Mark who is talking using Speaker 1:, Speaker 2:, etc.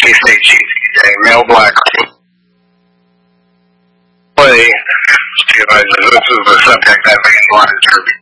Speaker 1: He say cheesy, male black. Play. This is the subject that man wanted to be.